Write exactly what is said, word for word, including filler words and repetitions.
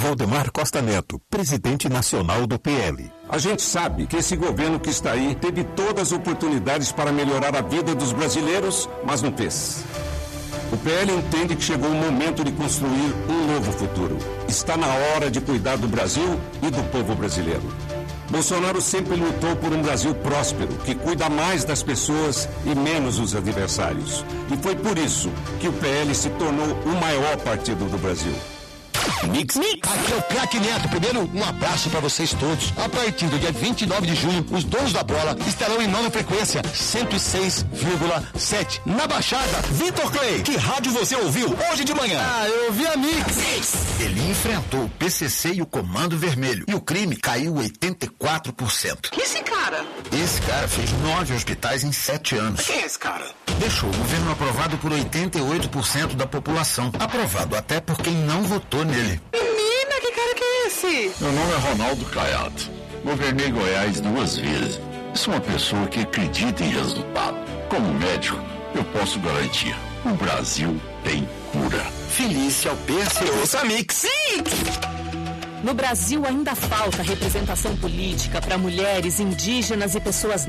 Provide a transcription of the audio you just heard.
Valdemar Costa Neto, presidente nacional do P L. A gente sabe que esse governo que está aí teve todas as oportunidades para melhorar a vida dos brasileiros, mas não fez. O P L entende que chegou o momento de construir um novo futuro. Está na hora de cuidar do Brasil e do povo brasileiro. Bolsonaro sempre lutou por um Brasil próspero, que cuida mais das pessoas e menos dos adversários. E foi por isso que o P L se tornou o maior partido do Brasil. Mix. Mix. Aqui é o Craque Neto. Primeiro, um abraço para vocês todos. A partir do dia vinte e nove de junho, os donos da bola estarão em nova frequência, cento e seis vírgula sete. Na Baixada. Vitor Clay, que rádio você ouviu hoje de manhã? Ah, eu ouvi a Mix. Mix. Ele enfrentou o P C C e o Comando Vermelho. E o crime caiu oitenta e quatro por cento. Que esse cara? Esse cara fez nove hospitais em sete anos. Quem é esse cara? Deixou o governo aprovado por oitenta e oito por cento da população. Aprovado até por quem não votou nele. Menina, que cara que é esse? Meu nome é Ronaldo Caiado. Governei Goiás duas vezes. Sou uma pessoa que acredita em resultado. Como médico, eu posso garantir. O Brasil tem cura. Felícia ao P S D. Ouça Mix. Mix. No Brasil ainda falta representação política para mulheres, indígenas e pessoas